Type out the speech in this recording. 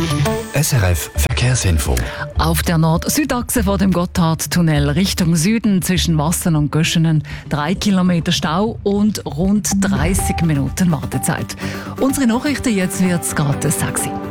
SRF Verkehrsinfo. Auf der Nord-Süd-Achse vor dem Gotthardtunnel Richtung Süden zwischen Wassen und Göschenen 3 Kilometer Stau und rund 30 Minuten Wartezeit. Unsere Nachrichten, jetzt wird's gerade sexy.